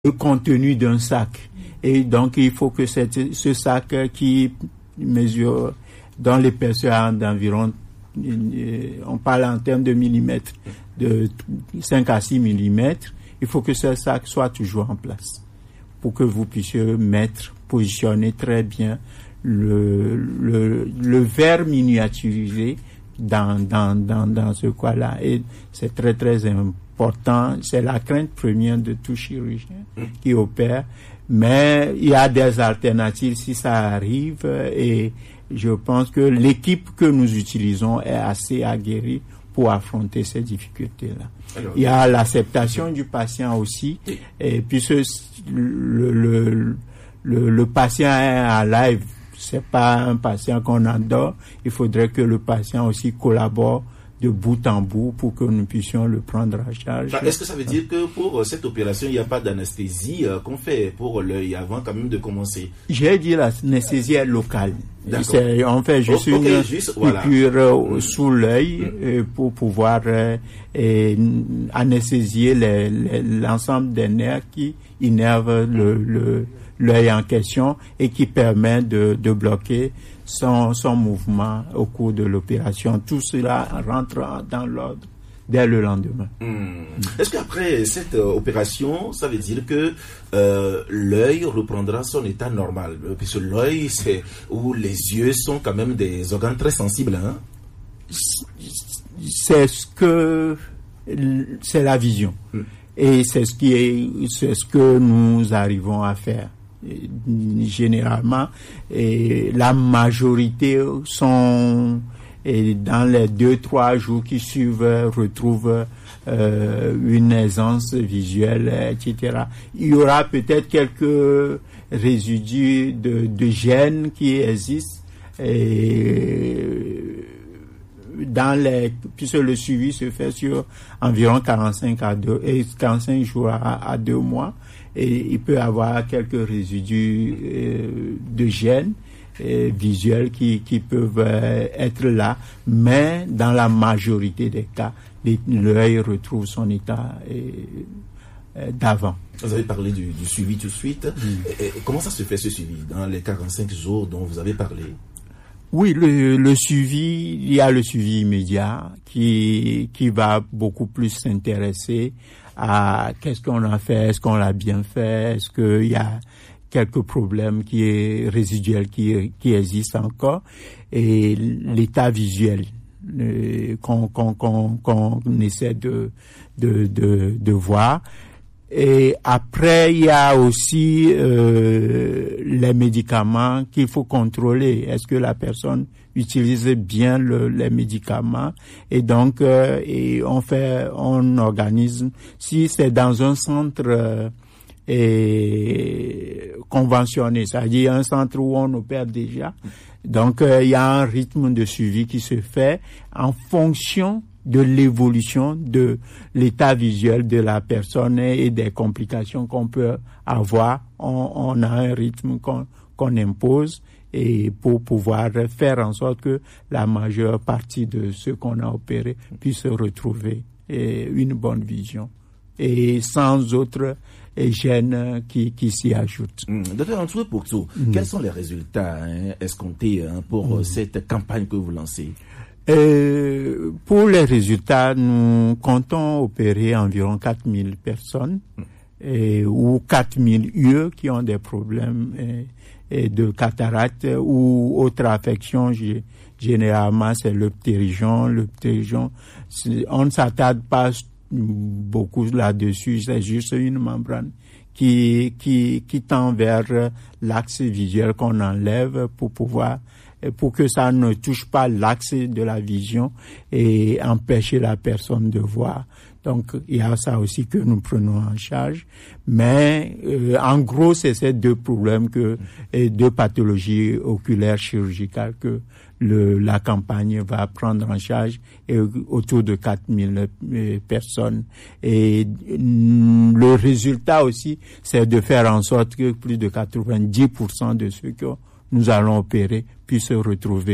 le contenu d'un sac. Et donc, il faut que ce sac qui mesure dans l'épaisseur d'environ, on parle en termes de millimètres, de 5 à 6 millimètres, il faut que ce sac soit toujours en place pour que vous puissiez positionner très bien le verre miniaturisé dans ce cas-là. Et c'est très, très important. C'est la crainte première de tout chirurgien qui opère. Mais il y a des alternatives si ça arrive, et je pense que l'équipe que nous utilisons est assez aguerrie pour affronter ces difficultés-là. Alors, il y a l'acceptation du patient aussi, et puisque le patient est à live, c'est pas un patient qu'on endort, il faudrait que le patient aussi collabore de bout en bout pour que nous puissions le prendre en charge. Est-ce que ça veut dire que pour cette opération, il n'y a pas d'anesthésie qu'on fait pour l'œil avant quand même de commencer? J'ai dit l'anesthésie est locale. On fait juste une piqûre sous l'œil pour pouvoir anesthésier l'ensemble des nerfs qui innervent l'œil en question et qui permet de bloquer son mouvement au cours de l'opération. Tout cela rentre dans l'ordre dès le lendemain. Est-ce qu'après cette opération, ça veut dire que l'œil reprendra son état normal? Puisque l'œil, c'est où les yeux sont quand même des organes très sensibles, hein? C'est la vision. Et c'est ce que nous arrivons à faire. Généralement, et la majorité sont, et dans les 2-3 jours qui suivent, retrouvent une aisance visuelle, etc. Il y aura peut-être quelques résidus de gènes qui existent, et puisque le suivi se fait sur environ 45 jours à 2 mois, et il peut avoir quelques résidus de gènes visuels qui peuvent être là, mais dans la majorité des cas, l'œil retrouve son état d'avant. Vous avez parlé du suivi tout de suite. Et comment ça se fait, ce suivi, dans les 45 jours dont vous avez parlé? Oui, le suivi, il y a le suivi immédiat qui va beaucoup plus s'intéresser à qu'est-ce qu'on a fait, est-ce qu'on l'a bien fait, est-ce qu'il y a quelques problèmes résiduels qui existent encore, et l'état visuel qu'on essaie de voir. Et après, il y a aussi les médicaments qu'il faut contrôler. Est-ce que la personne utilise bien les médicaments? Et donc, on organise, si c'est dans un centre conventionné, c'est-à-dire un centre où on opère déjà, donc il y a un rythme de suivi qui se fait en fonction de l'évolution de l'état visuel de la personne et des complications qu'on peut avoir. On a un rythme qu'on impose, et pour pouvoir faire en sorte que la majeure partie de ceux qu'on a opérés puissent retrouver une bonne vision, et sans autres gènes qui s'y ajoutent. Docteur Antoué Pourtou, quels sont les résultats escomptés pour cette campagne que vous lancez? Pour les résultats, nous comptons opérer environ 4000 personnes ou 4000 yeux qui ont des problèmes de cataracte ou autre affection. Généralement, c'est le ptérygion. On ne s'attarde pas beaucoup là-dessus, c'est juste une membrane qui tend vers l'axe visuel qu'on enlève pour que ça ne touche pas l'axe de la vision et empêcher la personne de voir. Donc, il y a ça aussi que nous prenons en charge. Mais, en gros, c'est ces deux problèmes deux pathologies oculaires chirurgicales que la campagne va prendre en charge, et autour de 4000 personnes. Et le résultat aussi, c'est de faire en sorte que plus de 90% de ceux que nous allons opérer puissent retrouver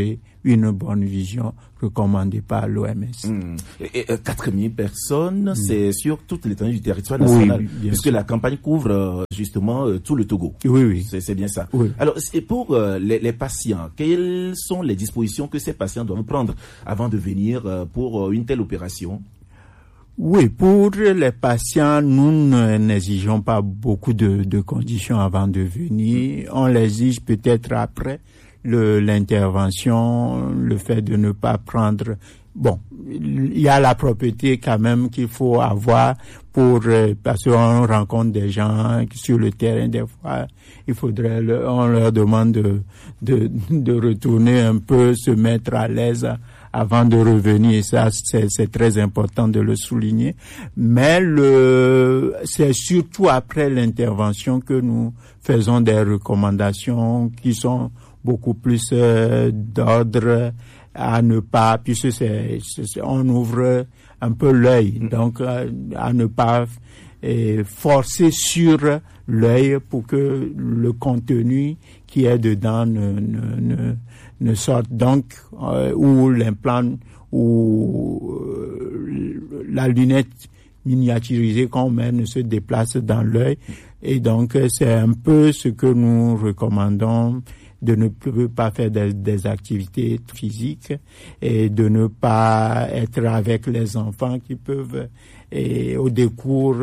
une bonne vision recommandée par l'OMS. 4000 personnes, c'est sur toute l'étendue du territoire national, puisque la campagne couvre justement tout le Togo. Oui. C'est bien ça. Oui. Alors, et pour les patients, quelles sont les dispositions que ces patients doivent prendre avant de venir pour une telle opération? Oui, pour les patients, nous n'exigeons pas beaucoup de conditions avant de venir. On l'exige peut-être après l'intervention, le fait de ne pas prendre. Bon, il y a la propriété quand même qu'il faut avoir parce qu'on rencontre des gens sur le terrain des fois. On leur demande de retourner un peu, se mettre à l'aise avant de revenir, et ça c'est très important de le souligner. Mais c'est surtout après l'intervention que nous faisons des recommandations qui sont beaucoup plus d'ordre à ne pas, puisque on ouvre un peu l'œil, donc à ne pas forcer sur l'œil pour que le contenu qui est dedans ne sorte donc, ou l'implant ou la lunette miniaturisée qu'on met ne se déplace dans l'œil. Et donc c'est un peu ce que nous recommandons, de ne pas faire des activités physiques et de ne pas être avec les enfants qui peuvent, au décours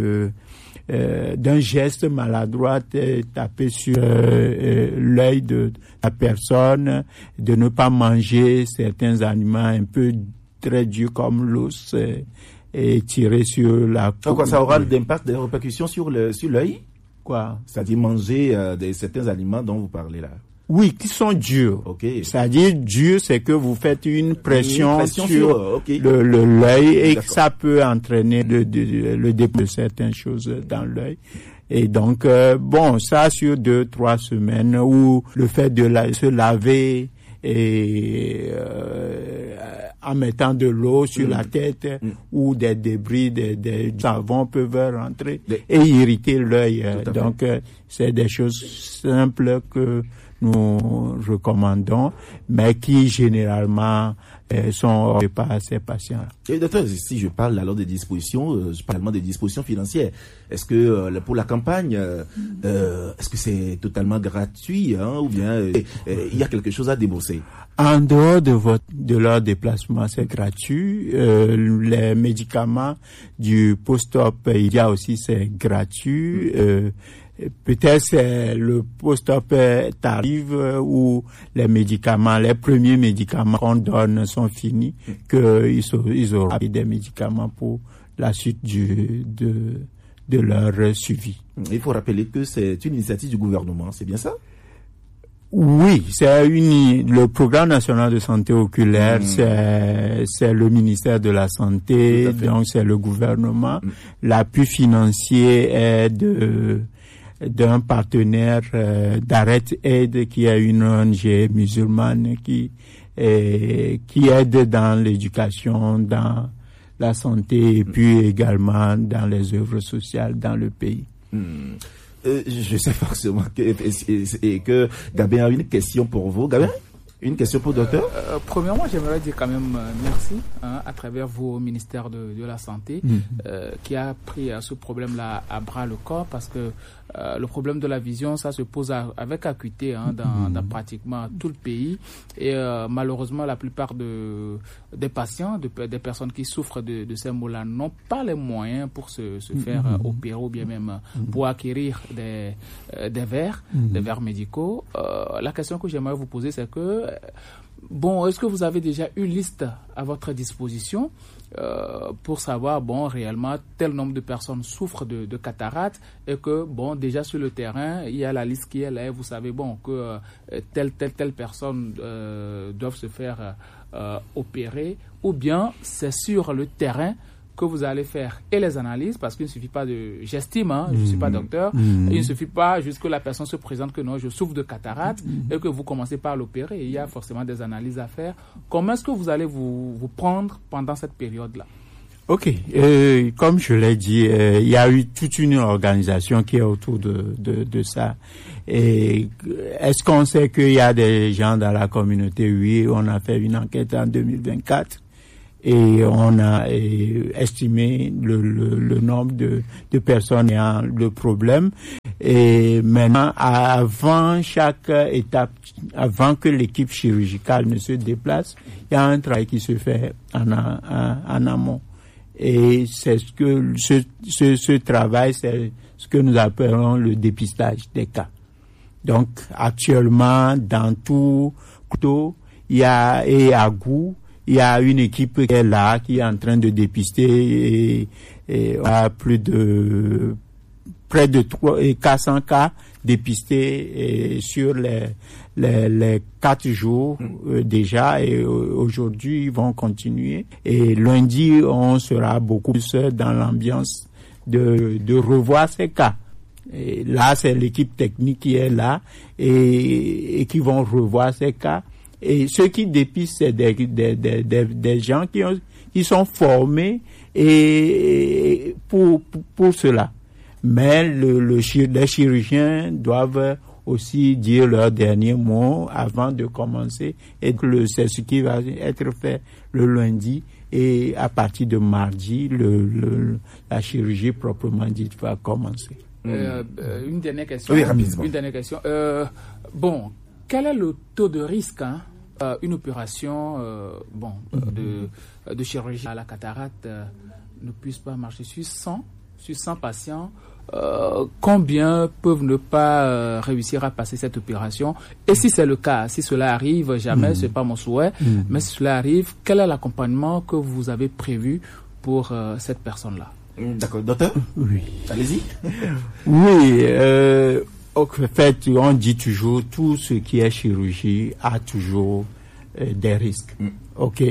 d'un geste maladroit, taper sur l'œil de la personne, de ne pas manger certains aliments un peu très durs comme l'os et tirer sur la peau. Donc ça aura d'impact, des répercussions sur l'œil? Quoi? C'est-à-dire manger certains aliments dont vous parlez là. Oui, qui sont durs. Okay. C'est-à-dire dur, c'est que vous faites une pression sur okay. l'œil et que ça peut entraîner le dépôt de certaines choses dans l'œil. Et donc, ça sur 2-3 semaines, ou le fait de se laver et en mettant de l'eau sur la tête ou des débris, des savons peuvent rentrer et irriter l'œil. Donc, c'est des choses simples que nous recommandons, mais qui généralement sont pas à ces patients. Et docteur, si je parle alors des dispositions, je parle des dispositions financières. Est-ce que pour la campagne, est-ce que c'est totalement gratuit, ou bien il y a quelque chose à débourser? En dehors de leur déplacement, c'est gratuit. Les médicaments du post-op, il y a aussi, c'est gratuit. Peut-être c'est le post-op tarif où les premiers médicaments qu'on donne sont finis, qu'ils auront des médicaments pour la suite de leur suivi. Il faut rappeler que c'est une initiative du gouvernement, c'est bien ça? Oui, le programme national de santé oculaire, c'est le ministère de la Santé, donc c'est le gouvernement. L'appui financier est d'un partenaire d'Arrêt Aid, qui est une ONG musulmane qui aide dans l'éducation, dans la santé et puis également dans les œuvres sociales dans le pays. Je sais forcément que Gabin a une question pour vous. Gabin, une question pour le docteur? Premièrement, j'aimerais dire quand même merci à travers vos ministères de la Santé qui a pris ce problème-là à bras le corps, parce que le problème de la vision, ça se pose avec acuité dans pratiquement tout le pays. Et malheureusement, la plupart des patients, des personnes qui souffrent de ces maux-là, n'ont pas les moyens pour se faire opérer ou bien même pour acquérir des verres médicaux. La question que j'aimerais vous poser, c'est que est-ce que vous avez déjà une liste à votre disposition pour savoir, réellement, tel nombre de personnes souffrent de cataracte, et que, déjà sur le terrain, il y a la liste qui est là, et vous savez, que telle personne doivent se faire opérer, ou bien c'est sur le terrain que vous allez faire et les analyses, parce qu'il ne suffit pas je ne suis pas docteur, il ne suffit pas juste que la personne se présente que non, je souffre de cataracte, et que vous commencez par l'opérer. Il y a forcément des analyses à faire. Comment est-ce que vous allez vous prendre pendant cette période-là? Ok, comme je l'ai dit, il y a eu toute une organisation qui est autour de ça. Et est-ce qu'on sait qu'il y a des gens dans la communauté? Oui, on a fait une enquête en 2024 et on a estimé le nombre de personnes ayant le problème. Et maintenant, avant chaque étape, avant que l'équipe chirurgicale ne se déplace, il y a un travail qui se fait en amont. Et c'est ce travail, c'est ce que nous appelons le dépistage des cas. Donc, actuellement, dans tout Couteau, et à Gou, il y a une équipe qui est là, qui est en train de dépister et on a près de 400 cas dépistés sur les 4 jours déjà, et aujourd'hui ils vont continuer, et lundi on sera beaucoup plus dans l'ambiance de revoir ces cas. Et là c'est l'équipe technique qui est là et qui vont revoir ces cas, et ceux qui dépistent c'est des gens qui sont formés et pour cela. Mais les chirurgiens doivent aussi dire leur dernier mot avant de commencer, et c'est ce qui va être fait le lundi, et à partir de mardi, la chirurgie proprement dite va commencer. Une dernière question. Oui, rapidement. Une dernière question. Bon, quel est le taux de risque une opération de chirurgie à la cataracte ne puisse pas marcher sur 100 patients? Combien peuvent ne pas réussir à passer cette opération? Et si c'est le cas, si cela arrive, jamais, c'est pas mon souhait, mais si cela arrive, quel est l'accompagnement que vous avez prévu pour cette personne-là? D'accord, docteur? Oui. Allez-y. Oui, en fait, on dit toujours, tout ce qui est chirurgie a toujours des risques. Ok.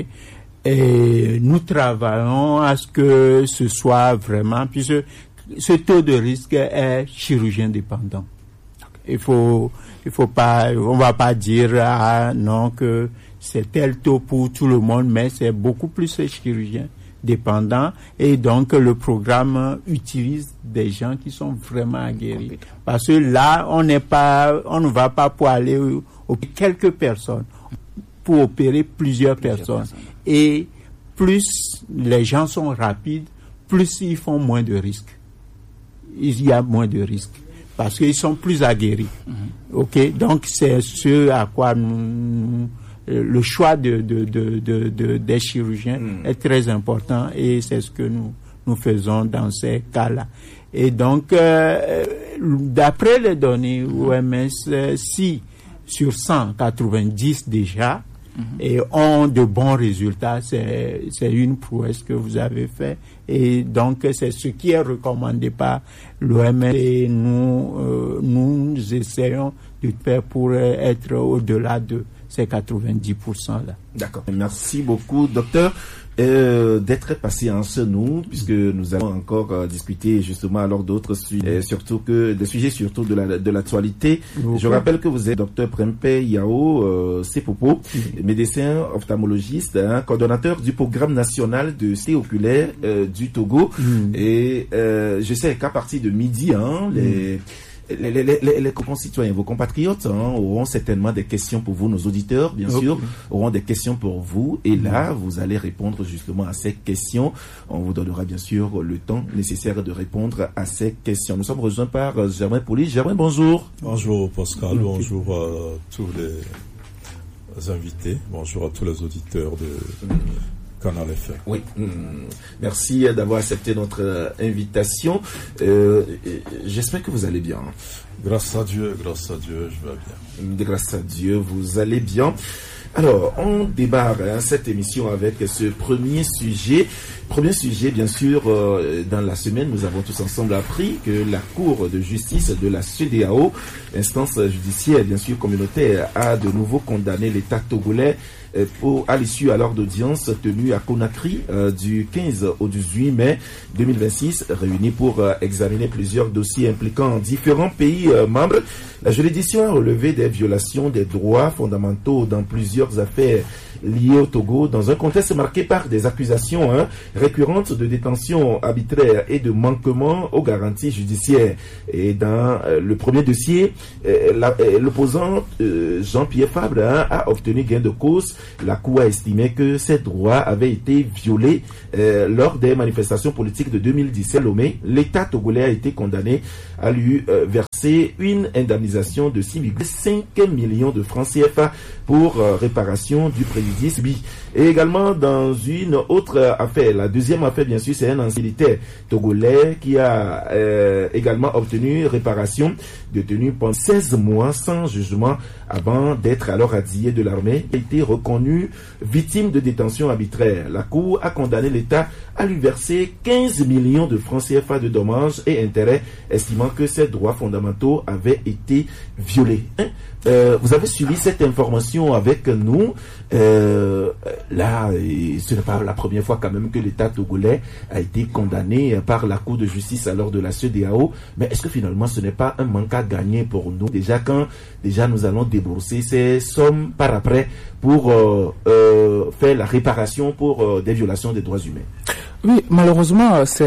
Et nous travaillons à ce que ce soit vraiment, puisque ce taux de risque est chirurgien dépendant. Il faut pas, on va pas dire non que c'est tel taux pour tout le monde, mais c'est beaucoup plus chirurgien dépendant, et donc le programme utilise des gens qui sont vraiment aguerris, parce que là on ne va pas pour aller quelques personnes, pour opérer plusieurs personnes. Et plus les gens sont rapides, plus ils font moins de risques. Il y a moins de risques parce qu'ils sont plus aguerris. Ok, donc c'est ce à quoi le choix des chirurgiens est très important, et c'est ce que nous faisons dans ces cas-là. Et donc, d'après les données OMS, si sur 190 déjà et ont de bons résultats, c'est une prouesse que vous avez fait, et donc c'est ce qui est recommandé par l'OMS, et nous essayons de faire pour être au-delà de ces 90% là. D'accord. Merci beaucoup, docteur. D'être patient sur nous, puisque nous allons encore discuter justement alors d'autres sujets, surtout que des sujets surtout de l'actualité. Okay. Je rappelle que vous êtes docteur Prempe Yao Sepopo, médecin ophtalmologiste, coordonnateur du programme national de santé oculaire du Togo. Et je sais qu'à partir de midi, les concitoyens, vos compatriotes auront certainement des questions pour vous, nos auditeurs, bien sûr, auront des questions pour vous, et là, vous allez répondre justement à ces questions. On vous donnera bien sûr le temps nécessaire de répondre à ces questions. Nous sommes rejoints par Germain Pouly. Germain, bonjour. Bonjour Pascal, bonjour à tous les invités, bonjour à tous les auditeurs de Canal FM. Oui, merci d'avoir accepté notre invitation. J'espère que vous allez bien. Grâce à Dieu, je vais bien. Grâce à Dieu, vous allez bien. Alors, on démarre cette émission avec ce premier sujet. Premier sujet, bien sûr, dans la semaine, nous avons tous ensemble appris que la Cour de justice de la CEDEAO, instance judiciaire, bien sûr, communautaire, a de nouveau condamné l'État togolais à l'issue alors d'audience tenue à Conakry du 15 au 18 mai 2026, réunis pour examiner plusieurs dossiers impliquant différents pays membres. La juridiction a relevé des violations des droits fondamentaux dans plusieurs affaires liées au Togo, dans un contexte marqué par des accusations récurrentes de détention arbitraire et de manquement aux garanties judiciaires. Et dans le premier dossier, l'opposant Jean-Pierre Fabre a obtenu gain de cause. La Cour a estimé que ses droits avaient été violés lors des manifestations politiques de 2017. L'État togolais a été condamné à lui verser une indemnisation de 6,5 millions de francs CFA pour réparation du préjudice subi. Et également dans une autre affaire, la deuxième affaire bien sûr, c'est un ancien militaire togolais qui a également obtenu réparation, détenu pendant 16 mois sans jugement avant d'être alors radié de l'armée. Il a été reconnu victime de détention arbitraire. La Cour a condamné l'État à lui verser 15 millions de francs CFA de dommages et intérêts, estimant que ses droits fondamentaux avaient été violés. Vous avez suivi cette information avec nous. Là, ce n'est pas la première fois quand même que l'État togolais a été condamné par la Cour de justice alors de la CEDEAO. Mais est-ce que finalement ce n'est pas un manque à gagner pour nous déjà quand nous allons débourser ces sommes par après pour faire la réparation pour des violations des droits humains? Oui, malheureusement, ça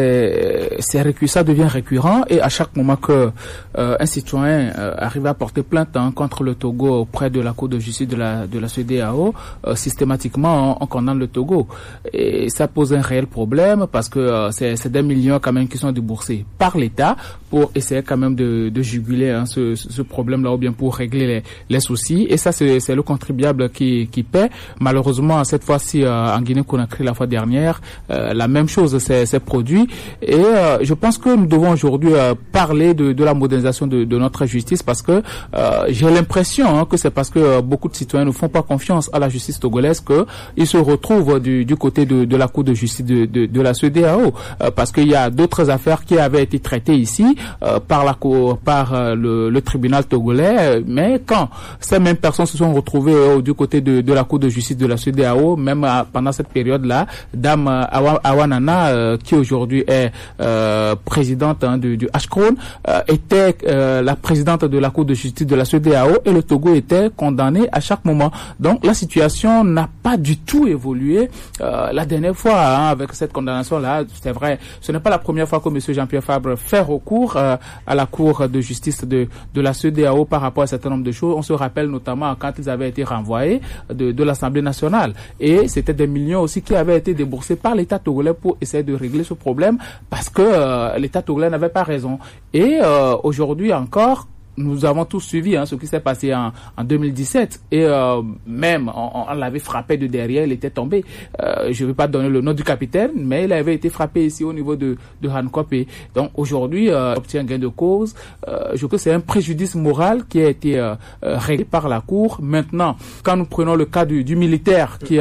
devient récurrent et à chaque moment que un citoyen arrive à porter plainte contre le Togo auprès de la Cour de justice de la CEDEAO, systématiquement on condamne le Togo et ça pose un réel problème parce que c'est des millions quand même qui sont déboursés par l'État pour essayer quand même de juguler ce problème-là ou bien pour régler les soucis, et ça c'est le contribuable qui paie. Malheureusement, cette fois-ci en Guinée-Conakry la fois dernière, la même chose s'est produit et je pense que nous devons aujourd'hui parler de la modernisation de notre justice parce que j'ai l'impression que c'est parce que beaucoup de citoyens ne font pas confiance à la justice togolaise que ils se retrouvent du côté de la Cour de justice de la CEDEAO parce qu'il y a d'autres affaires qui avaient été traitées ici par la Cour, par le tribunal togolais, mais quand ces mêmes personnes se sont retrouvées du côté de la Cour de justice de la CEDEAO, même pendant cette période-là, Dame Awanana, qui aujourd'hui est présidente du Ashkron, était la présidente de la Cour de justice de la CEDEAO et le Togo était condamné à chaque moment. Donc la situation n'a pas du tout évolué. La dernière fois, avec cette condamnation-là, c'est vrai, ce n'est pas la première fois que M. Jean-Pierre Fabre fait recours à la Cour de justice de la CEDEAO par rapport à un certain nombre de choses. On se rappelle notamment quand ils avaient été renvoyés de l'Assemblée nationale. Et c'était des millions aussi qui avaient été déboursés par l'État togolais pour essayer de régler ce problème parce que l'État togolais n'avait pas raison. Et aujourd'hui encore, nous avons tous suivi ce qui s'est passé en 2017 et même on l'avait frappé de derrière, il était tombé. Je ne vais pas donner le nom du capitaine, mais il avait été frappé ici au niveau de Hankopé. Donc aujourd'hui, il obtient gain de cause. Je trouve que c'est un préjudice moral qui a été réglé par la Cour. Maintenant, quand nous prenons le cas du militaire qui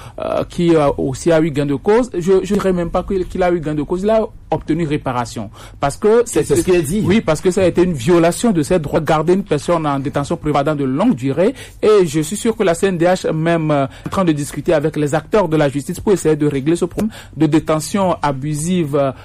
aussi a eu gain de cause, je dirais même pas qu'il a eu gain de cause, il a obtenu réparation parce que c'est ce qu'il a dit. Oui, parce que ça a été une violation de ses droits. Garder une personne en détention préventive de longue durée, et je suis sûr que la CNDH même est en train de discuter avec les acteurs de la justice pour essayer de régler ce problème de détention abusive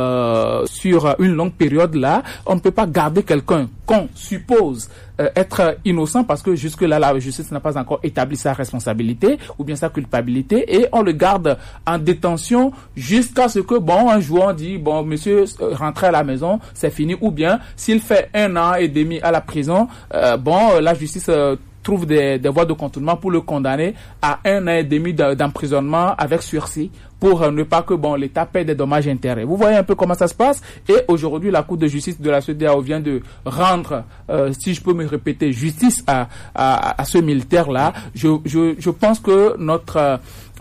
sur une longue période. Là, on ne peut pas garder quelqu'un qu'on suppose être innocent parce que jusque-là, la justice n'a pas encore établi sa responsabilité ou bien sa culpabilité et on le garde en détention jusqu'à ce que, un jour on dit, monsieur, rentrez à la maison, c'est fini, ou bien s'il fait 1 an et demi à la prison, la justice trouve des voies de contournement pour le condamner à 1 an et demi d'emprisonnement avec sursis pour ne pas que l'État paie des dommages et intérêts. Vous voyez un peu comment ça se passe. Et aujourd'hui, la Cour de justice de la CEDEAO vient de rendre, si je peux me répéter, justice à ce militaire-là. Je pense que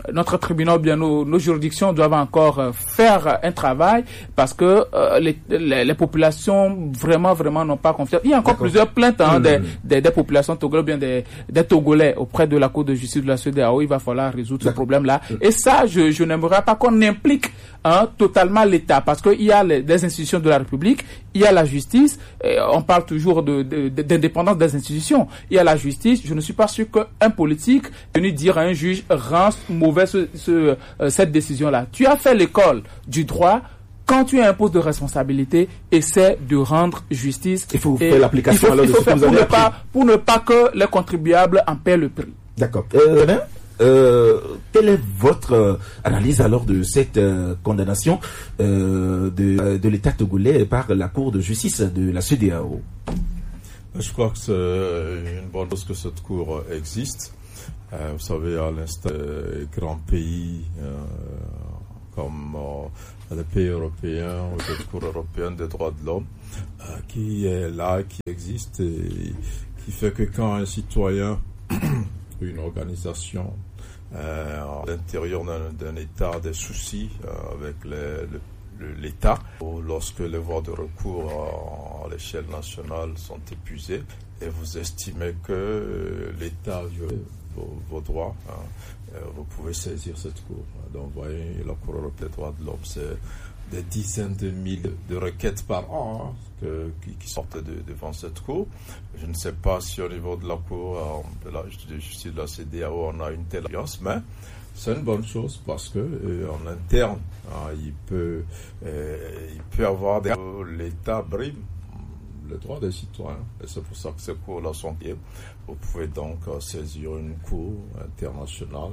notre tribunal, bien nos juridictions doivent encore faire un travail parce que les populations vraiment n'ont pas confiance. Il y a encore plusieurs plaintes des populations togolaises, bien des Togolais auprès de la Cour de justice de la CEDEAO. Il va falloir résoudre ce problème-là. Et ça, je n'aimerais pas qu'on implique totalement l'État, parce qu'il y a des institutions de la République, il y a la justice, on parle toujours d'indépendance des institutions, il y a la justice. Je ne suis pas sûr qu'un politique venu dire à un juge rend mauvais cette décision-là. Tu as fait l'école du droit. Quand tu as un poste de responsabilité, essaie de rendre justice. Il faut faire l'application alors de ce que vous avez appris. Pour ne pas que les contribuables en paient le prix. D'accord. Quelle est votre analyse alors de cette condamnation de l'État togolais par la Cour de justice de la CEDEAO? Je crois que c'est une bonne chose que cette Cour existe. Vous savez, à l'instant des grands pays comme les pays européens ou des cours européennes des droits de l'homme, qui est là, qui existe et qui fait que quand un citoyen une organisation à l'intérieur d'un État a des soucis avec l'État, ou lorsque les voies de recours à l'échelle nationale sont épuisées et vous estimez que l'État viole vos droits, vous pouvez saisir cette cour. Donc, vous voyez, la Cour européenne des droits de l'homme, c'est des dizaines de milliers de requêtes par an qui sortent devant cette cour. Je ne sais pas si au niveau de la Cour de la justice de la CEDEAO on a une telle alliance, mais c'est une bonne chose parce que en interne, il peut avoir l'État brime les droits des citoyens, et c'est pour ça que ces cours-là sont liés. Vous pouvez donc saisir une cour internationale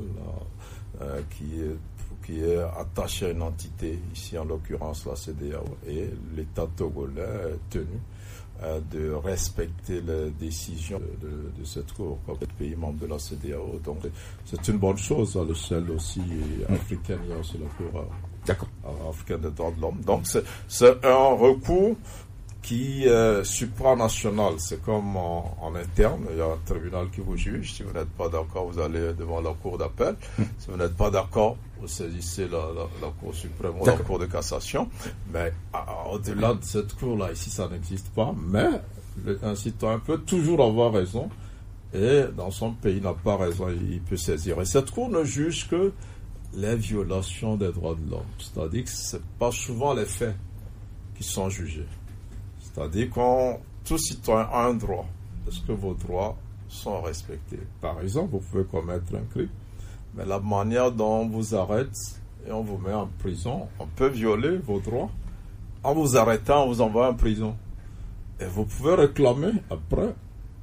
qui est attachée à une entité, ici en l'occurrence la CEDEAO, et l'État togolais est tenu de respecter les décisions de cette cour comme pays membre de la CEDEAO. Donc c'est une bonne chose à l'échelle aussi africaine. Il y a aussi la Cour africaine des droits de l'homme. Donc c'est un recours qui est supranational. C'est comme en interne, il y a un tribunal qui vous juge. Si vous n'êtes pas d'accord, vous allez devant la cour d'appel. Si vous n'êtes pas d'accord, vous saisissez la Cour suprême ou la Cour de cassation. Mais au-delà de cette cour-là, ici, ça n'existe pas. Mais un citoyen peut toujours avoir raison et dans son pays n'a pas raison, il peut saisir. Et cette cour ne juge que les violations des droits de l'homme. C'est-à-dire que ce n'est pas souvent les faits qui sont jugés. C'est-à-dire que tout citoyen a un droit. Est-ce que vos droits sont respectés? Par exemple, vous pouvez commettre un crime, mais la manière dont on vous arrête et on vous met en prison, on peut violer vos droits. En vous arrêtant, on vous envoie en prison. Et vous pouvez réclamer après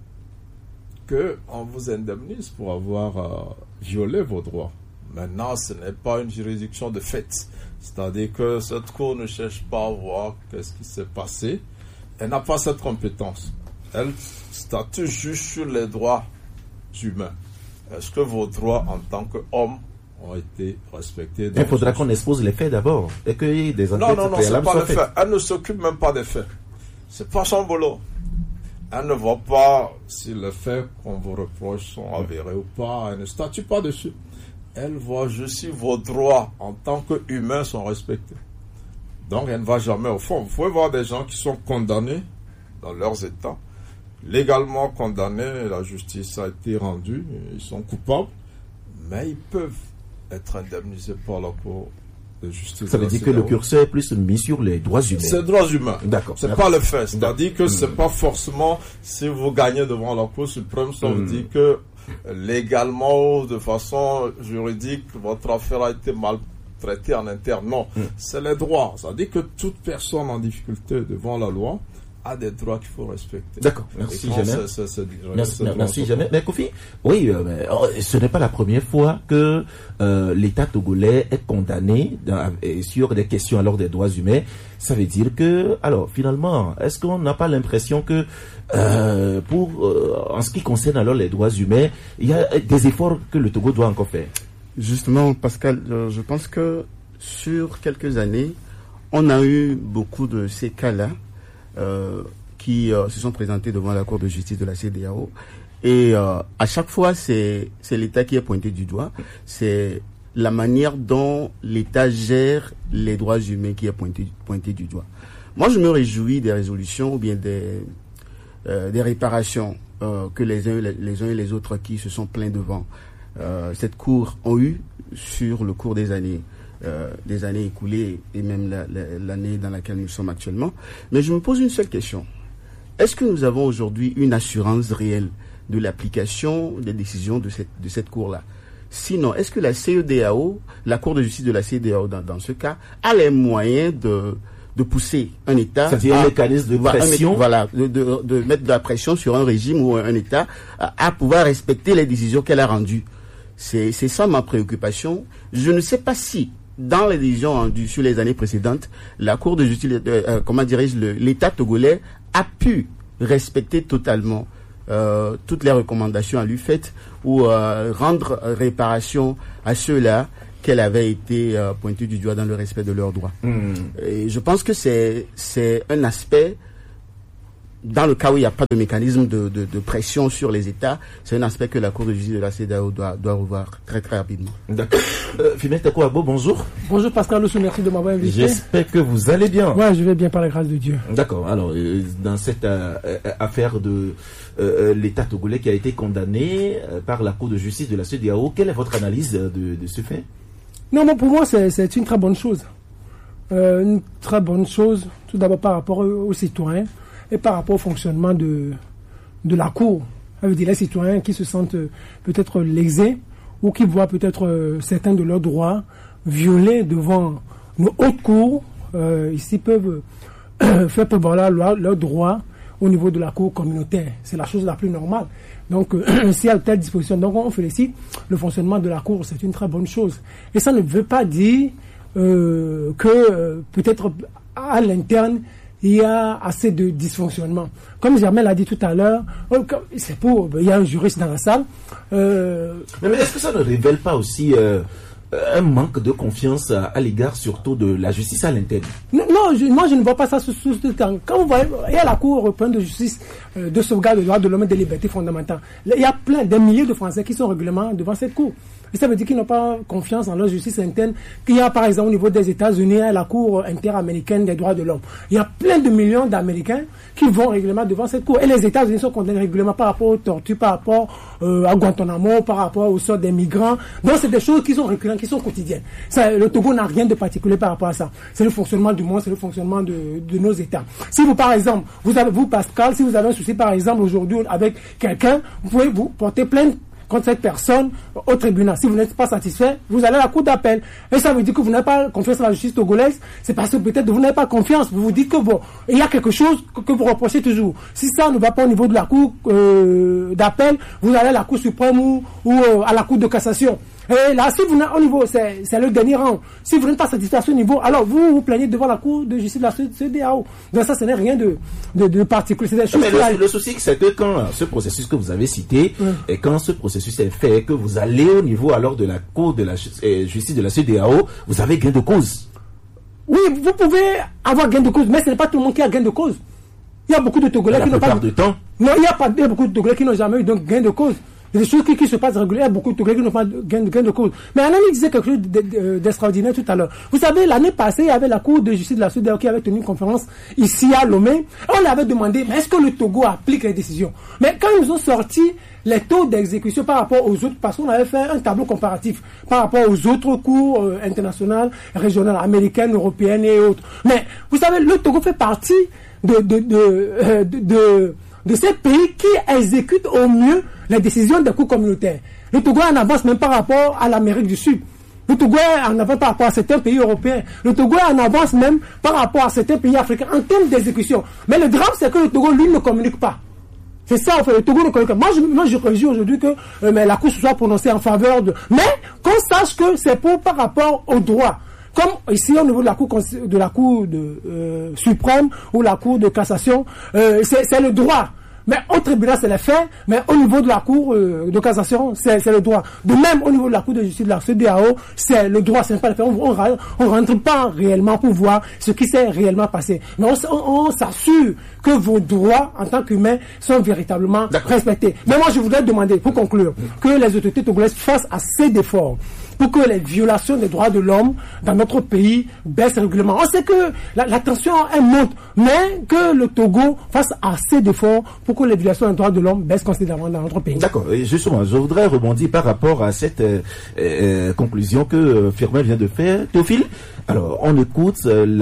qu'on vous indemnise pour avoir violé vos droits. Maintenant, ce n'est pas une juridiction de fait. C'est-à-dire que cette cour ne cherche pas à voir qu'est-ce qui s'est passé. Elle n'a pas cette compétence. Elle statue juste sur les droits humains. Est-ce que vos droits en tant qu'homme ont été respectés? Il faudra qu'on expose les faits d'abord et que des enquêtes non, c'est pas les faits. Elle ne s'occupe même pas des faits. C'est pas son boulot. Elle ne voit pas si les faits qu'on vous reproche sont avérés ou pas. Elle ne statue pas dessus. Elle voit juste si vos droits en tant qu'humains sont respectés. Donc, elle ne va jamais au fond. Vous pouvez voir des gens qui sont condamnés dans leurs États, légalement condamnés, la justice a été rendue, ils sont coupables, mais ils peuvent être indemnisés par la Cour de justice. Ça veut dire que le curseur est plus mis sur les droits humains. C'est les droits humains. D'accord. C'est pas le fait. C'est-à-dire que c'est pas forcément si vous gagnez devant la Cour suprême, ça veut dire que légalement, de façon juridique, votre affaire a été mal traité en interne. Non, c'est les droits. Ça dit que toute personne en difficulté devant la loi a des droits qu'il faut respecter. D'accord, merci Jamais. Merci Jamais. Mais Kofi, oui, ce n'est pas la première fois que l'État togolais est condamné sur des questions alors des droits humains. Ça veut dire que, alors finalement, est-ce qu'on n'a pas l'impression que en ce qui concerne alors les droits humains, il y a des efforts que le Togo doit encore faire? Justement, Pascal, je pense que sur quelques années, on a eu beaucoup de ces cas-là qui se sont présentés devant la Cour de justice de la CEDEAO. Et à chaque fois, c'est l'État qui est pointé du doigt. C'est la manière dont l'État gère les droits humains qui est pointé du doigt. Moi, je me réjouis des résolutions ou bien des réparations que les uns et les autres qui se sont plaints devant cette cour ont eu sur le cours des années écoulées et même l'année dans laquelle nous sommes actuellement. Mais je me pose une seule question. Est-ce que nous avons aujourd'hui une assurance réelle de l'application des décisions de cette cour-là? Sinon, est-ce que la CEDEAO, la Cour de justice de la CEDEAO dans ce cas, a les moyens de pousser un État, c'est-à-dire un mécanisme de pression, de mettre de la pression sur un régime ou un État à pouvoir respecter les décisions qu'elle a rendues? C'est ça ma préoccupation. Je ne sais pas si dans les décisions rendues sur les années précédentes, la Cour de justice, l'État togolais a pu respecter totalement toutes les recommandations à lui faites ou rendre réparation à ceux-là qu'elle avait été pointée du doigt dans le respect de leurs droits. Et je pense que c'est un aspect, dans le cas où il n'y a pas de mécanisme de pression sur les États, c'est un aspect que la Cour de justice de la CEDEAO doit revoir très très rapidement. D'accord. Finet Kouabo, bonjour. Bonjour Pascal Loussou, merci de m'avoir invité. J'espère que vous allez bien. Ouais, je vais bien par la grâce de Dieu. D'accord. Alors, dans cette affaire de l'État togolais qui a été condamné par la Cour de justice de la CEDEAO, quelle est votre analyse de ce fait? Non, mais pour moi, c'est une très bonne chose. Une très bonne chose, tout d'abord par rapport aux citoyens et par rapport au fonctionnement de la Cour. Ça veut dire les citoyens qui se sentent peut-être lésés ou qui voient peut-être certains de leurs droits violés devant nos hautes cours, ici peuvent faire prévaloir leurs droits au niveau de la Cour communautaire. C'est la chose la plus normale. Donc, s'il y a telle disposition, donc on félicite le fonctionnement de la Cour, c'est une très bonne chose. Et ça ne veut pas dire que peut-être à l'interne, il y a assez de dysfonctionnement. Comme Germain l'a dit tout à l'heure, il y a un juriste dans la salle. Mais est-ce que ça ne révèle pas aussi un manque de confiance à l'égard surtout de la justice à l'interne? Non, moi je ne vois pas ça sous ce temps. Quand vous voyez, il y a la Cour européenne de justice de sauvegarde des droits de l'homme et des libertés fondamentales. Il y a des milliers de Français qui sont régulièrement devant cette Cour. Et ça veut dire qu'ils n'ont pas confiance en leur justice interne. Qu'il y a par exemple au niveau des États-Unis, la Cour interaméricaine des droits de l'homme. Il y a plein de millions d'Américains qui vont régulièrement devant cette Cour. Et les États-Unis sont condamnés régulièrement par rapport aux tortures, par rapport à Guantanamo, par rapport au sort des migrants. Donc c'est des choses qui sont récurrentes, qui sont quotidiennes. Le Togo n'a rien de particulier par rapport à ça. C'est le fonctionnement du monde, c'est le fonctionnement de nos États. Si vous, par exemple, vous Pascal, si vous avez un souci par exemple aujourd'hui avec quelqu'un, vous pouvez vous porter plainte contre cette personne au tribunal. Si vous n'êtes pas satisfait, vous allez à la cour d'appel. Et ça veut dire que vous n'avez pas confiance en la justice togolaise. C'est parce que peut-être vous n'avez pas confiance. Vous vous dites que bon, il y a quelque chose que vous reprochez toujours. Si ça ne va pas au niveau de la cour d'appel, vous allez à la cour suprême ou à la cour de cassation. Et là, si vous n'êtes au niveau, c'est le dernier rang. Si vous n'êtes pas satisfait à ce niveau, alors vous vous plaignez devant la cour de justice de la CEDEAO. Donc ça, ce n'est rien de particulier. C'est des choses. Mais le souci, c'est que quand ce processus que vous avez cité, et quand ce processus est fait, que vous allez au niveau alors de la cour de la justice de la CEDEAO, vous avez gain de cause. Oui, vous pouvez avoir gain de cause, mais ce n'est pas tout le monde qui a gain de cause. Il y a beaucoup de Togolais qui n'ont pas. Non, il y a beaucoup de Togolais qui n'ont jamais eu donc gain de cause. Il y a des choses qui se passent régulièrement, beaucoup de Togolais qui n'ont pas gain de cause. Mais Anani disait quelque chose d'extraordinaire tout à l'heure. Vous savez, l'année passée, il y avait la Cour de justice de la CEDEAO qui avait tenu une conférence ici à Lomé. On avait demandé, mais est-ce que le Togo applique les décisions? Mais quand ils ont sorti les taux d'exécution par rapport aux autres, parce qu'on avait fait un tableau comparatif par rapport aux autres cours internationales, régionales, américaines, européennes et autres. Mais vous savez, le Togo fait partie de ces pays qui exécutent au mieux les décisions des cours communautaires. Le Togo est en avance même par rapport à l'Amérique du Sud. Le Togo est en avance par rapport à certains pays européens. Le Togo est en avance même par rapport à certains pays africains en termes d'exécution. Mais le drame, c'est que le Togo, lui, ne communique pas. C'est ça, en fait, le Togo ne communique pas. Moi, je réjouis aujourd'hui que la Cour se soit prononcée en faveur de... Mais qu'on sache que c'est par rapport aux droits. Comme ici au niveau de la Cour suprême ou la Cour de cassation, c'est le droit. Mais au tribunal, c'est les faits, mais au niveau de la Cour de cassation, c'est le droit. De même, au niveau de la Cour de justice de la CEDEAO, c'est le droit, c'est pas les faits. On rentre pas réellement pour voir ce qui s'est réellement passé. Mais on s'assure que vos droits, en tant qu'humains, sont véritablement respectés. Mais moi, je voudrais demander, pour conclure, que les autorités togolaises fassent assez d'efforts pour que les violations des droits de l'homme dans notre pays baissent régulièrement. On sait que la tension, elle monte, mais que le Togo fasse assez d'efforts pour que les violations des droits de l'homme baissent considérablement dans notre pays. D'accord. Et justement, je voudrais rebondir par rapport à cette conclusion que Firmin vient de faire. Théophile, alors on écoute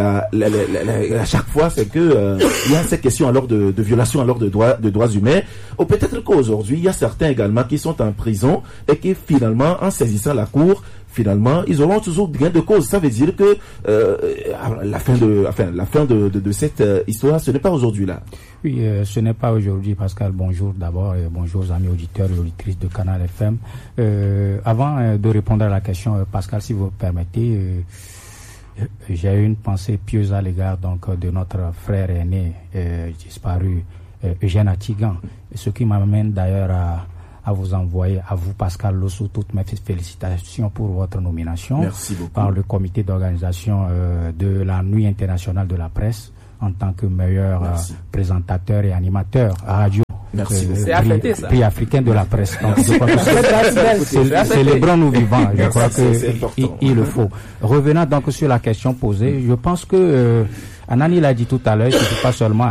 à chaque fois, c'est que il y a cette question alors de violation alors de droits humains. Ou peut-être qu'aujourd'hui, il y a certains également qui sont en prison et qui finalement, en saisissant la cour, finalement, ils auront toujours gain de cause. Ça veut dire que la fin de cette histoire, ce n'est pas aujourd'hui là. Oui, ce n'est pas aujourd'hui, Pascal. Bonjour d'abord et bonjour aux amis auditeurs et auditrices de Canal FM. Avant de répondre à la question, Pascal, si vous permettez, j'ai une pensée pieuse à l'égard donc de notre frère aîné disparu, Eugène Atigan, ce qui m'amène d'ailleurs à vous envoyer, à vous Pascal Losso, toutes mes félicitations pour votre nomination. Merci beaucoup. Par le comité d'organisation de la Nuit internationale de la presse en tant que meilleur présentateur et animateur à radio. Merci beaucoup. C'est affecté, ça. Prix africain de la presse. Donc, je crois que célébrons-nous vivants. Je crois qu'il le faut. Revenant donc sur la question posée, je pense que Anani l'a dit tout à l'heure, il ne suffit pas seulement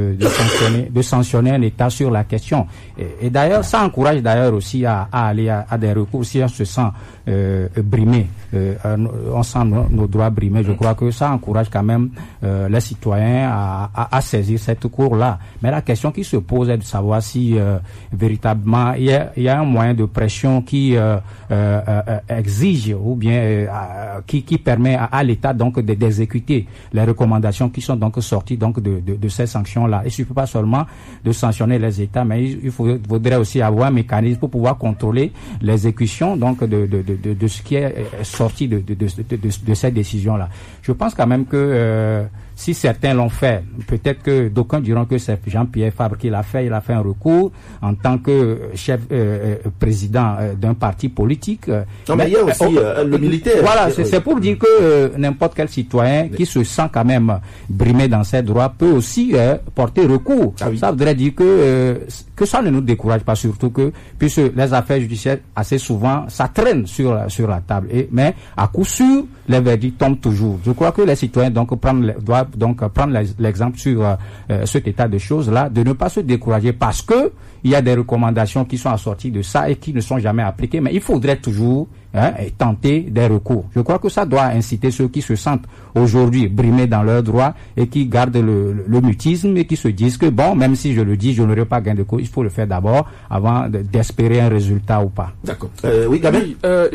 de sanctionner un État sur la question. Et d'ailleurs, ça encourage d'ailleurs aussi à aller à des recours si on se sent brimé, on sent nos droits brimés. Je crois que ça encourage quand même les citoyens à saisir cette cour-là. Mais la question qui se pose est de savoir si véritablement il y a un moyen de pression qui exige ou bien qui permet à l'État donc d'exécuter les recommandations qui sont donc sorties donc de ces sanctions-là. Il ne suffit pas seulement de sanctionner les États, mais il faudrait aussi avoir un mécanisme pour pouvoir contrôler l'exécution donc de ce qui est sorti de ces décisions-là. Je pense quand même que si certains l'ont fait, peut-être que d'aucuns diront que c'est Jean-Pierre Fabre qui l'a fait. Il a fait un recours en tant que chef président d'un parti politique. Non, mais il y a aussi le militaire. Voilà, c'est pour dire que n'importe quel citoyen qui se sent quand même brimé dans ses droits peut aussi porter recours. Ah oui. Ça voudrait dire que ça ne nous décourage pas, surtout que puisque les affaires judiciaires assez souvent ça traîne sur la table. Mais à coup sûr, les verdicts tombent toujours. Je crois que les citoyens doivent prendre l'exemple sur cet état de choses-là, de ne pas se décourager parce que il y a des recommandations qui sont assorties de ça et qui ne sont jamais appliquées, mais il faudrait toujours tenter des recours. Je crois que ça doit inciter ceux qui se sentent aujourd'hui brimés dans leurs droits et qui gardent le mutisme et qui se disent que bon, même si je le dis, je n'aurai pas gain de cause, il faut le faire d'abord avant d'espérer un résultat ou pas. D'accord. Oui, Gabriel.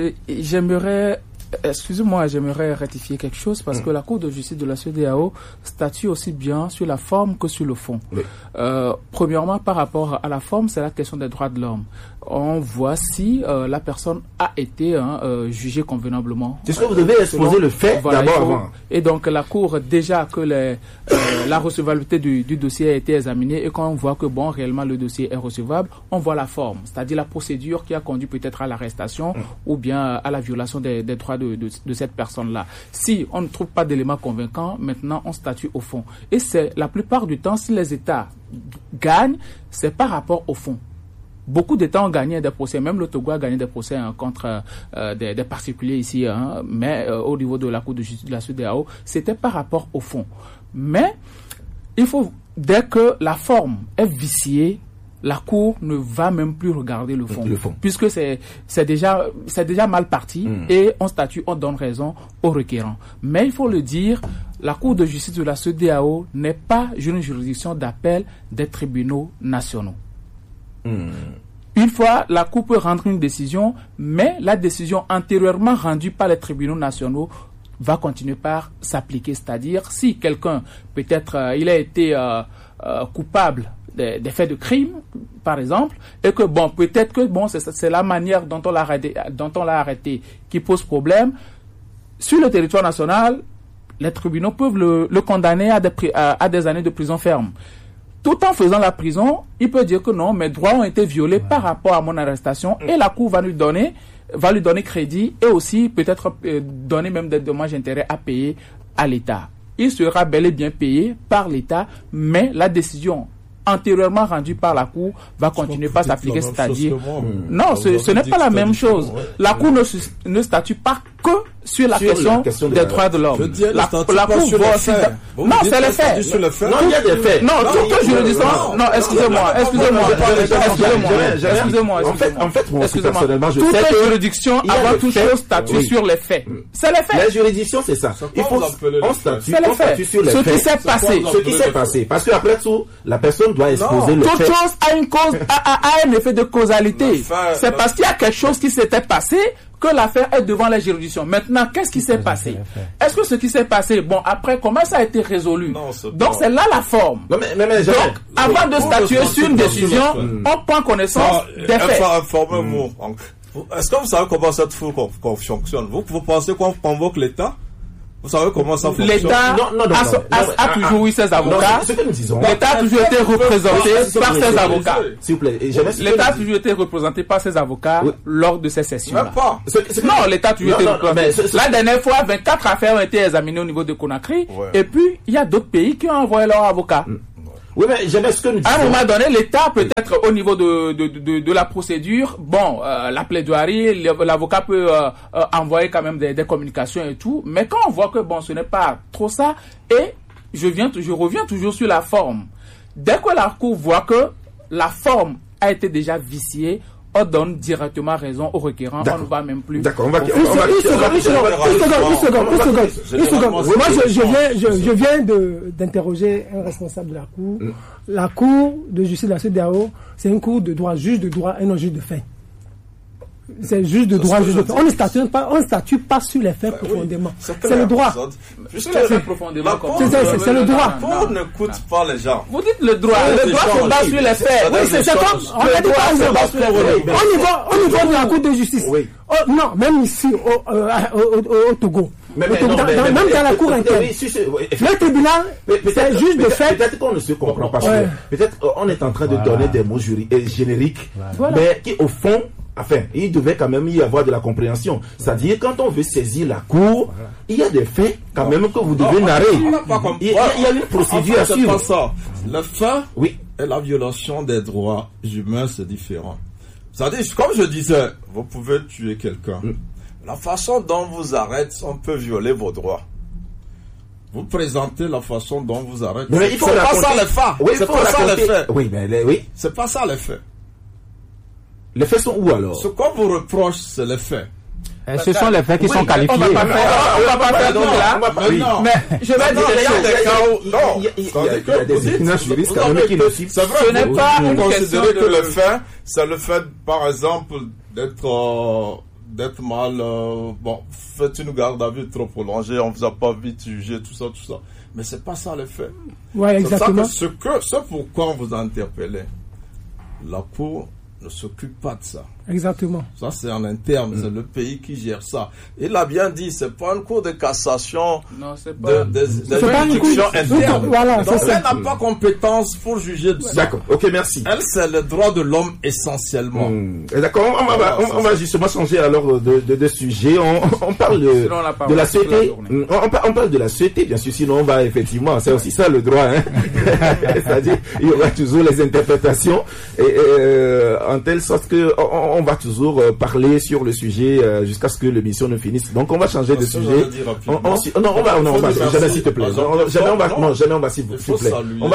J'aimerais rectifier quelque chose parce que la Cour de justice de la CEDEAO statue aussi bien sur la forme que sur le fond. Oui. Premièrement, par rapport à la forme, c'est la question des droits de l'homme. On voit si la personne a été jugée convenablement. C'est ce que vous devez exposer le fait d'abord avant. Et donc la Cour, déjà que la recevabilité du dossier a été examinée et quand on voit que bon, réellement le dossier est recevable, on voit la forme, c'est-à-dire la procédure qui a conduit peut-être à l'arrestation ou bien à la violation des droits de cette personne-là. Si on ne trouve pas d'éléments convaincants, maintenant on statue au fond. Et c'est la plupart du temps, si les États gagnent, c'est par rapport au fond. Beaucoup d'États ont gagné des procès, même le Togo a gagné des procès contre des particuliers ici, mais au niveau de la Cour de justice de la CEDEAO, c'était par rapport au fond. Mais il faut, dès que la forme est viciée, la Cour ne va même plus regarder le fond. Puisque c'est déjà mal parti et on statue, on donne raison aux requérants. Mais il faut le dire, la Cour de justice de la CEDEAO n'est pas une juridiction d'appel des tribunaux nationaux. Une fois, la Cour peut rendre une décision, mais la décision antérieurement rendue par les tribunaux nationaux va continuer par s'appliquer. C'est-à-dire, si quelqu'un, peut-être, il a été coupable des faits de crime, par exemple, et que bon, peut-être que bon, c'est la manière dont on l'a arrêté qui pose problème. Sur le territoire national, les tribunaux peuvent le condamner à des années de prison ferme. Tout en faisant la prison, il peut dire que non, mes droits ont été violés par rapport à mon arrestation et la Cour va lui donner crédit et aussi peut-être donner même des dommages-intérêts à payer à l'État. Il sera bel et bien payé par l'État, mais la décision antérieurement rendu par la Cour va continuer par s'appliquer, c'est-à-dire... Non, ce n'est pas la même chose. La Cour ne statue pas que sur la question des droits de l'homme. La Cour voit aussi... Non, c'est les faits. Non, il y a des faits. Non, toute juridiction... Non, excusez-moi. En fait, personnellement, je sais toute que juridiction, avant toute chose, statue sur les faits. C'est les faits. La juridiction, c'est ça. Il faut on statue sur les faits. Ce qui s'est passé. Ce qui s'est passé. Parce qu'après tout, la personne doit exposer le fait. Toute chose a une cause, a un effet de causalité. C'est parce qu'il y a quelque chose qui s'était passé que l'affaire est devant la juridiction. Maintenant, qu'est-ce qui s'est passé? Est-ce que ce qui s'est passé, bon, après, comment ça a été résolu? Donc, c'est là la forme. Donc, avant de statuer sur une décision, on prend connaissance des faits. Informez-vous. Est-ce que vous savez comment cette foule fonctionne? Vous pensez qu'on convoque l'État? Vous savez comment ça fonctionne? L'État a toujours eu ses avocats. L'État a toujours été représenté par ses avocats. S'il vous plaît. L'État a toujours été représenté par ses avocats lors de ces sessions-là. Non, l'État a toujours été représenté. La dernière fois, 24 affaires ont été examinées au niveau de Conakry. Et puis, il y a d'autres pays qui ont envoyé leurs avocats. Oui, mais j'aimais ce que nous disons. À un moment donné, l'État, peut-être au niveau de la procédure, bon, la plaidoirie, l'avocat peut envoyer quand même des communications et tout, mais quand on voit que bon, ce n'est pas trop ça, et je reviens toujours sur la forme. Dès que la Cour voit que la forme a été déjà viciée, on donne directement raison au requérant, on ne va même plus. D'accord, une seconde. Moi, je viens d'interroger un responsable de la Cour. La Cour de justice de la CEDEAO, c'est une cour de droit, juge de droit et non juge de fait. C'est juge de droit, juge de fait. On ne statue pas sur les faits profondément. C'est le droit. C'est le droit. On n'écoute pas les gens. Vous dites le droit. Le droit se base sur les faits. Oui, c'est comme, on a dit par exemple, au niveau de la Cour de justice. Non, même ici, au Togo. Même dans la cour interne. Le tribunal, c'est juge de fait. Peut-être qu'on ne se comprend pas. Peut-être on est en train de donner des mots génériques, mais qui au fond, enfin, il devait quand même y avoir de la compréhension. C'est-à-dire, quand on veut saisir la cour, il y a des faits quand même que vous devez narrer. Il y a une procédure à suivre. Le fait et la violation des droits humains, c'est différent. C'est-à-dire, comme je disais, vous pouvez tuer quelqu'un. La façon dont vous arrêtez, on peut violer vos droits. Vous présentez la façon dont vous arrêtez. Mais il faut pas ça les faits. Oui, c'est pas ça les faits. Oui, mais oui. C'est pas ça les faits. Les faits sont où alors? Ce qu'on vous reproche, c'est les faits. Ce sont les faits qui sont qualifiés. On va pas faire donc là. Mais je vais dire, il y a des cas où non. Il y a des éminents juristes quand même qui le suivent. C'est vrai. Ce n'est pas une question que le fait, c'est le fait, par exemple, d'être mal, bon, faites une garde à vue trop prolongée, on vous a pas vite jugé, tout ça. Mais c'est pas ça le fait. Ouais, exactement. C'est pourquoi on vous a interpellé. La Cour ne s'occupe pas de ça. Exactement. Ça, c'est en interne, c'est le pays qui gère ça. Il a bien dit, c'est pas une cour de cassation. Non, c'est pas des juridictions internes. Voilà, donc, elle n'a pas compétence pour juger de ça. D'accord, ok, merci. Elle, c'est le droit de l'homme essentiellement. D'accord, on va justement changer alors de sujet. On parle de la société. On parle de la société, bien sûr, sinon on va effectivement, c'est aussi ça le droit. Hein. C'est-à-dire, il y aura toujours les interprétations, en telle sorte que on va toujours parler sur le sujet jusqu'à ce que l'émission ne finisse. Donc on va changer de sujet. Non, on va jamais, s'il te plaît. Jamais on va s'il vous plaît. On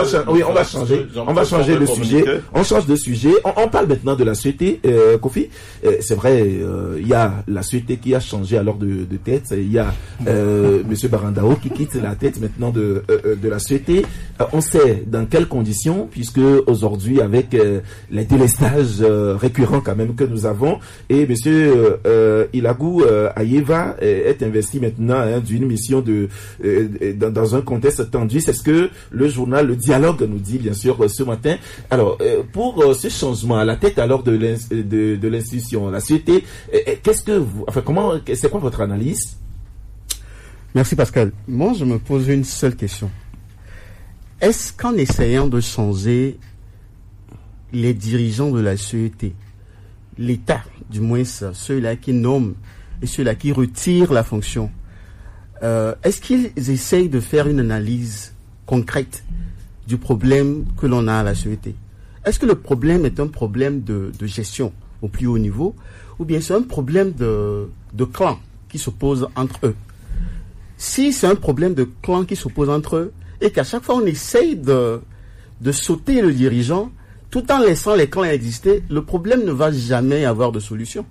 va changer de sujet. On change de sujet. On parle maintenant de la société, Kofi. C'est vrai, il y a la société qui a changé alors de tête. Il y a Monsieur Barandao qui quitte la tête maintenant de la société. On sait dans quelles conditions, puisque aujourd'hui avec les délestages récurrents quand même que nous avons, et Monsieur Ilagou Ayeva est investi maintenant d'une mission dans un contexte tendu. C'est ce que le journal Le Dialogue nous dit bien sûr ce matin. Alors pour ce changement à la tête alors de l'institution, la société, c'est quoi votre analyse? Merci Pascal. Moi je me pose une seule question. Est-ce qu'en essayant de changer les dirigeants de la société, l'État, du moins ceux-là qui nomment et ceux-là qui retirent la fonction, est-ce qu'ils essayent de faire une analyse concrète du problème que l'on a à la société. Est-ce que le problème est un problème de gestion au plus haut niveau, ou bien c'est un problème de clans qui s'opposent entre eux? Si c'est un problème de clans qui s'opposent entre eux, et qu'à chaque fois on essaye de sauter le dirigeant, tout en laissant les clans exister, le problème ne va jamais avoir de solution.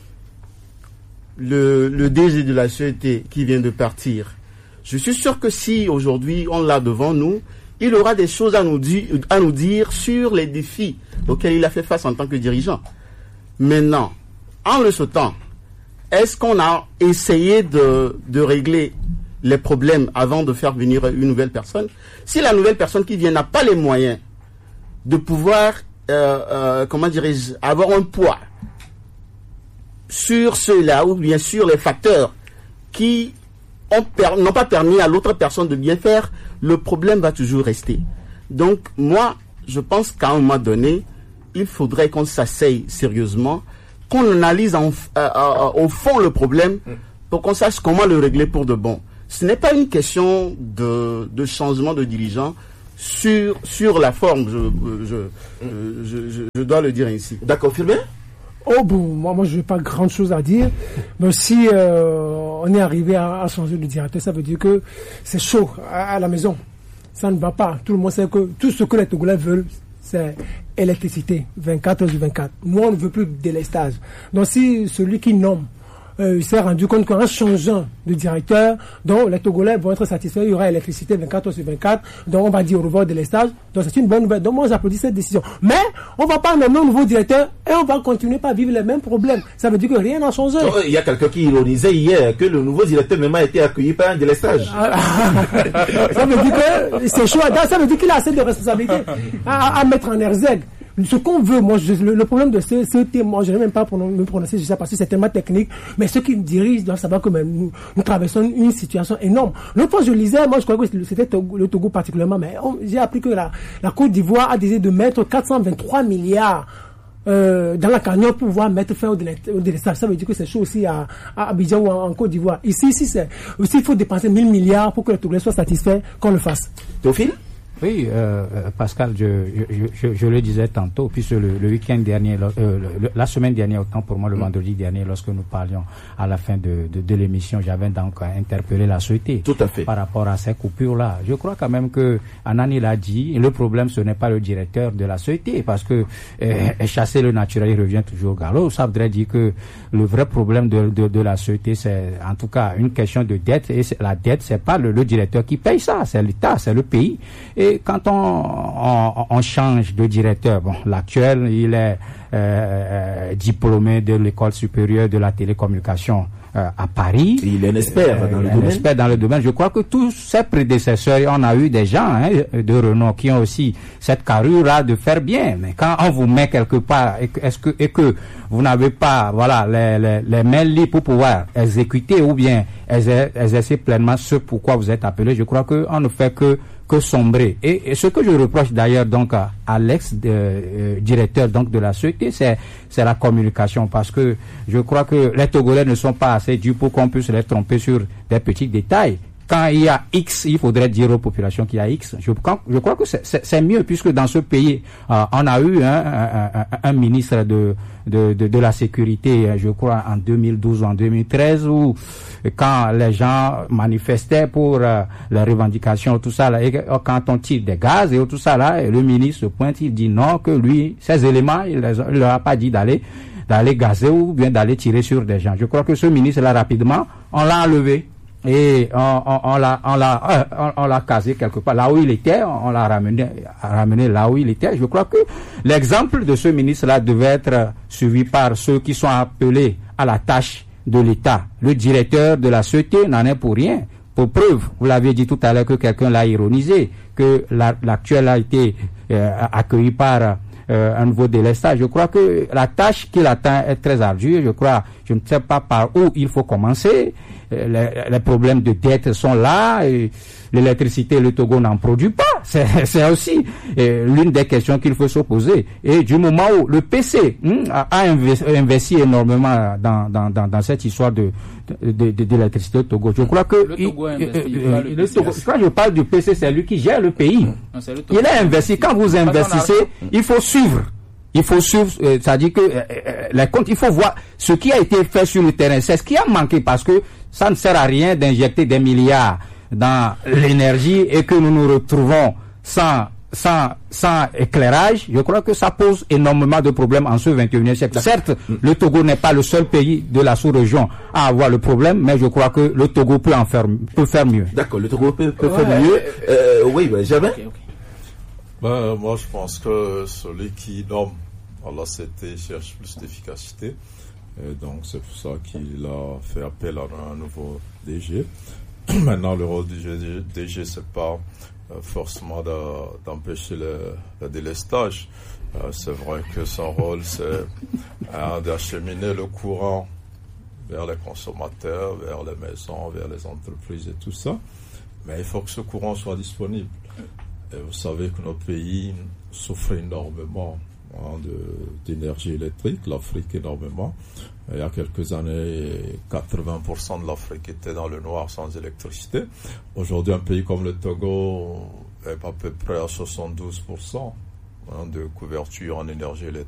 Le DG de la société qui vient de partir, je suis sûr que si aujourd'hui on l'a devant nous, il aura des choses à nous dire sur les défis auxquels il a fait face en tant que dirigeant. Maintenant, en le sautant, est-ce qu'on a essayé de régler les problèmes avant de faire venir une nouvelle personne? Si la nouvelle personne qui vient n'a pas les moyens de pouvoir, avoir un poids sur ceux-là, ou bien sur les facteurs qui n'ont pas permis à l'autre personne de bien faire, le problème va toujours rester. Donc, moi, je pense qu'à un moment donné, il faudrait qu'on s'asseye sérieusement, qu'on analyse au fond le problème pour qu'on sache comment le régler pour de bon. Ce n'est pas une question de changement de dirigeant sur la forme, je dois le dire ainsi. D'accord, Firmin? Oh bon, moi je n'ai pas grand chose à dire. Mais si on est arrivé à changer de directeur, ça veut dire que c'est chaud à la maison. Ça ne va pas. Tout le monde sait que tout ce que les Togolais veulent, c'est électricité, 24 heures sur 24. Nous, on ne veut plus de délestage. Donc si celui qui nomme s'est rendu compte qu'en changeant de directeur, donc les Togolais vont être satisfaits, il y aura électricité 24 heures sur 24, donc on va dire au revoir de l'estage, donc c'est une bonne nouvelle. Donc moi j'applaudis cette décision. Mais on ne va pas nommer un nouveau directeur et on va continuer à vivre les mêmes problèmes. Ça veut dire que rien n'a changé. Il y a quelqu'un qui ironisait hier que le nouveau directeur même a été accueilli par un délestage. Ça veut dire que c'est chaud, ça veut dire qu'il a assez de responsabilités à mettre en RZ. Ce qu'on veut, moi, le problème de ce thème, moi, je n'ai même pas me prononcer, je sais parce que c'est tellement technique, mais ceux qui me dirigent doivent savoir que nous traversons une situation énorme. L'autre fois, je lisais, moi, je crois que c'était le Togo particulièrement, mais j'ai appris que la Côte d'Ivoire a décidé de mettre 423 milliards dans la cagnotte pour pouvoir mettre fin au délestage. Ça veut dire que c'est chaud aussi à Abidjan ou en Côte d'Ivoire. Ici, il faut dépenser 1000 milliards pour que les Togolais soient satisfaits, qu'on le fasse. Théophile? Oui, Pascal, je le disais tantôt, puisque le week-end dernier, la semaine dernière, autant pour moi, le vendredi dernier, lorsque nous parlions à la fin de l'émission, j'avais donc interpellé la société. Tout à fait. Par rapport à ces coupures-là. Je crois quand même que Anani l'a dit, le problème, ce n'est pas le directeur de la société, parce que chasser le naturel, il revient toujours au galop. Ça voudrait dire que le vrai problème de la société, c'est en tout cas une question de dette, et la dette, c'est pas le directeur qui paye ça, c'est l'État, c'est le pays. Et quand on change de directeur, bon, l'actuel, il est diplômé de l'école supérieure de la télécommunication à Paris. Il est un expert dans le domaine. Je crois que tous ses prédécesseurs, on a eu des gens de renom qui ont aussi cette carrure-là de faire bien. Mais quand on vous met quelque part et que vous n'avez pas, voilà, les mains libres pour pouvoir exécuter ou bien exercer pleinement ce pourquoi vous êtes appelé, je crois qu'on ne fait que sombrer. Et ce que je reproche d'ailleurs donc à l'ex-directeur donc de la société, c'est la communication, parce que je crois que les Togolais ne sont pas assez durs pour qu'on puisse les tromper sur des petits détails. Quand il y a X, il faudrait dire aux populations qu'il y a X. Je crois que c'est mieux, puisque dans ce pays, on a eu un ministre de la sécurité, je crois, en 2012 ou en 2013, où quand les gens manifestaient pour les revendications, tout ça, là, et quand on tire des gaz et tout ça, là, et le ministre se pointe, il dit non, que lui, ces éléments, il leur a pas dit d'aller gazer ou bien d'aller tirer sur des gens. Je crois que ce ministre-là, rapidement, on l'a enlevé. Et on l'a casé quelque part là où il était, on l'a ramené là où il était. Je crois que l'exemple de ce ministre-là devait être suivi par ceux qui sont appelés à la tâche de l'État. Le directeur de la société n'en est pour rien. Pour preuve, vous l'avez dit tout à l'heure que quelqu'un l'a ironisé, que l'actuel a été accueilli par un nouveau délestage. Je crois que la tâche qu'il attend est très ardue. Je ne sais pas par où il faut commencer. Les problèmes de dette sont là. Et l'électricité, le Togo n'en produit pas. C'est aussi l'une des questions qu'il faut se poser. Et du moment où le PC a investi énormément dans cette histoire de l'électricité au Togo, je crois que quand je parle du PC, c'est lui qui gère le pays. Non, il a investi. Quand vous investissez, il faut suivre. Il faut suivre, c'est-à-dire que les comptes, il faut voir ce qui a été fait sur le terrain. C'est ce qui a manqué, parce que ça ne sert à rien d'injecter des milliards dans l'énergie et que nous nous retrouvons sans éclairage. Je crois que ça pose énormément de problèmes en ce 21e siècle. Certes, le Togo n'est pas le seul pays de la sous-région à avoir le problème, mais je crois que le Togo peut faire mieux. D'accord, le Togo peut faire mieux. Oui, jamais. Okay. Moi, je pense que celui qui nomme à l'ACT cherche plus d'efficacité. Et donc, c'est pour ça qu'il a fait appel à un nouveau DG. Maintenant, le rôle du DG, c'est pas forcément d'empêcher le délestage. C'est vrai que son rôle, c'est d'acheminer le courant vers les consommateurs, vers les maisons, vers les entreprises et tout ça. Mais il faut que ce courant soit disponible. Et vous savez que notre pays souffre énormément d'énergie électrique, l'Afrique énormément. Il y a quelques années, 80% de l'Afrique était dans le noir sans électricité. Aujourd'hui, un pays comme le Togo est à peu près à 72% de couverture en énergie électrique.